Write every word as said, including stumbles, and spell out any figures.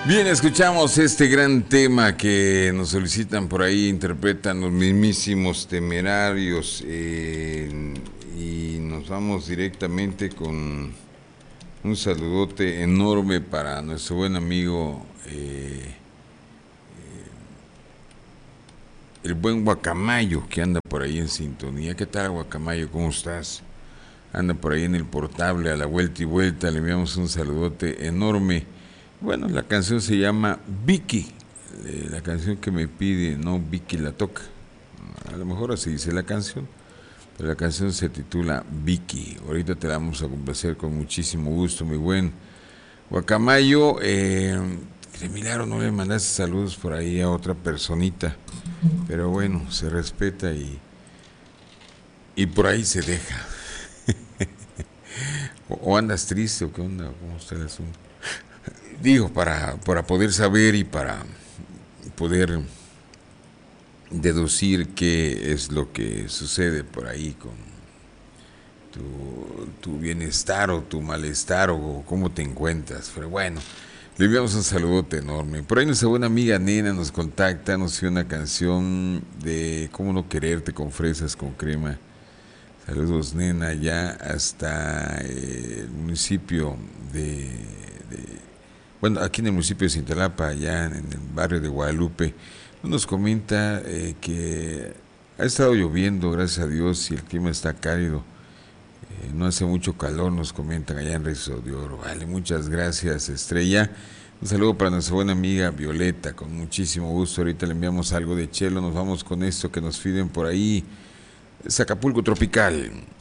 Bien, escuchamos este gran tema que nos solicitan por ahí, interpretan los mismísimos Temerarios, eh, y nos vamos directamente con un saludote enorme para nuestro buen amigo, eh, eh, el buen Guacamayo, que anda por ahí en sintonía. ¿Qué tal, Guacamayo? ¿Cómo estás? Anda por ahí en el portable a la vuelta y vuelta, le enviamos un saludote enorme. Bueno, la canción se llama Vicky, eh, la canción que me pide, no Vicky la toca, a lo mejor así dice la canción, pero la canción se titula Vicky. Ahorita te la vamos a complacer con muchísimo gusto, mi buen Guacamayo. Eh, de milagro no le mandaste saludos por ahí a otra personita, pero bueno, se respeta y, y por ahí se deja. o, o andas triste o qué onda, ¿cómo está el asunto? Digo, para, para poder saber y para poder deducir qué es lo que sucede por ahí con tu, tu bienestar o tu malestar o cómo te encuentras. Pero bueno, le enviamos un saludote enorme. Por ahí nuestra buena amiga Nena nos contacta, nos dio una canción de Cómo no quererte con fresas con crema. Saludos, Nena, ya hasta el municipio de... de Bueno, aquí en el municipio de Cintalapa, allá en el barrio de Guadalupe, nos comenta eh, que ha estado lloviendo, gracias a Dios, y el clima está cálido. Eh, no hace mucho calor, nos comentan allá en Rizo de Oro. Vale, muchas gracias, Estrella. Un saludo para nuestra buena amiga Violeta, con muchísimo gusto. Ahorita le enviamos algo de chelo, nos vamos con esto que nos piden por ahí. Acapulco Tropical.